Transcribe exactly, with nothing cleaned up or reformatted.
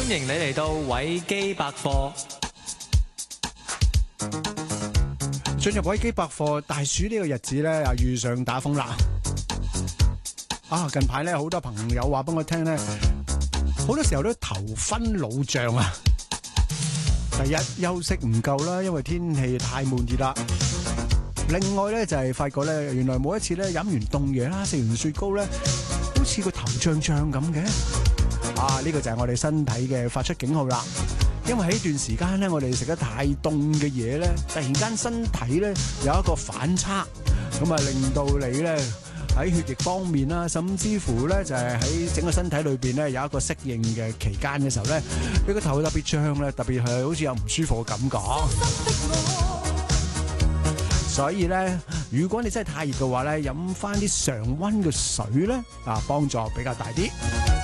迎你嚟到維基百貨。 進入維基百貨，大暑呢個日子咧，又遇上打風啦。啊，近排咧好多朋友話俾我聽咧，好多時候都頭昏腦脹啊。第一，休息唔夠啦，因為天氣太悶熱啦。另外咧就係發覺咧，原來每一次咧飲完凍嘢啦，食完雪糕咧，好似個頭脹脹咁嘅。啊，呢個就係我哋身體嘅發出警號啦。因為喺呢段時間咧，我哋食得太凍嘅嘢咧，突然間身體咧有一個反差，咁啊令到你咧喺血液方面啦，甚至乎咧就係喺整個身體裏邊咧有一個適應嘅期間嘅時候咧，你個頭特別脹咧，特別係好似有唔舒服嘅感覺。所以咧，如果你真係太熱嘅話咧，飲翻啲常溫嘅水咧，啊幫助比較大啲。